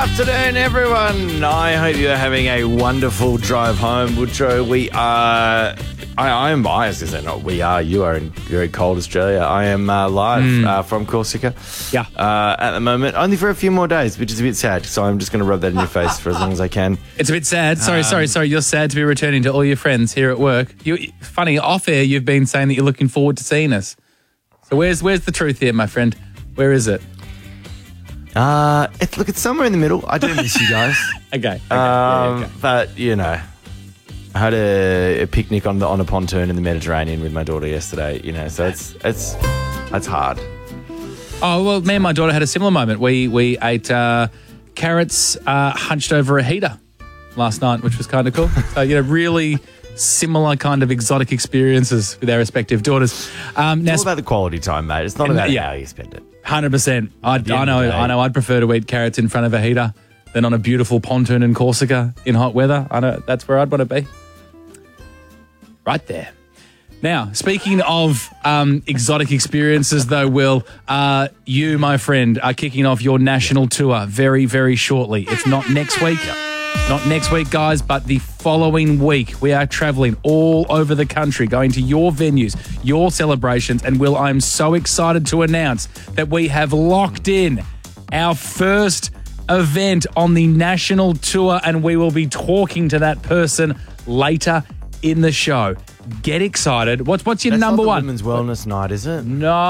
afternoon, everyone. I hope you're having a wonderful drive home. Woodrow, we are... I am biased, is it not? We are. You are in very cold Australia. I am live from Corsica. Yeah. At the moment, only for a few more days, which is a bit sad. So I'm just going to rub that in your face for as long as I can. It's a bit sad. Sorry. You're sad to be returning to all your friends here at work. Funny, off air, you've been saying that you're looking forward to seeing us. So where's the truth here, my friend? Where is it? It's somewhere in the middle. I do miss you guys. Okay. But you know, I had a picnic on a pontoon in the Mediterranean with my daughter yesterday. You know, so it's hard. Oh well, me and my daughter had a similar moment. We ate carrots hunched over a heater last night, which was kind of cool. So really similar kind of exotic experiences with our respective daughters. It's all about the quality time, mate. It's not about how you spend it. 100%. I know. I'd prefer to eat carrots in front of a heater than on a beautiful pontoon in Corsica in hot weather. I know that's where I'd want to be. Right there. Now, speaking of exotic experiences, though, Will, you, my friend, are kicking off your national tour very, very shortly. It's not next week. Not next week, guys, but the following week. We are travelling all over the country, going to your venues, your celebrations. And, Will, I'm so excited to announce that we have locked in our first event on the national tour, and we will be talking to that person later in the show. Get excited. What's your number one? Women's Wellness Night, is it?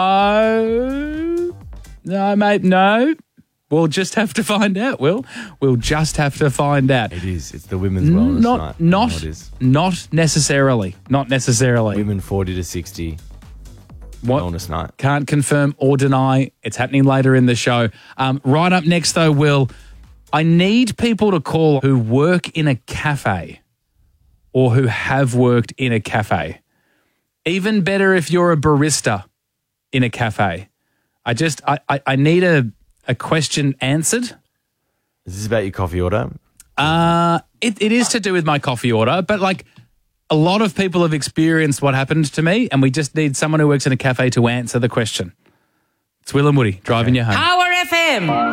No, mate, no. We'll just have to find out, Will. We'll just have to find out. It is. It's the Women's Wellness Night. Not necessarily. Not necessarily. Women 40 to 60 Wellness Night. Can't confirm or deny. It's happening later in the show. Right up next, though, Will, I need people to call who work in a cafe or who have worked in a cafe. Even better if you're a barista in a cafe. I need a question answered. Is this about your coffee order? It is to do with my coffee order, but like a lot of people have experienced what happened to me, and we just need someone who works in a cafe to answer the question. It's Will and Woody driving you home. Power FM.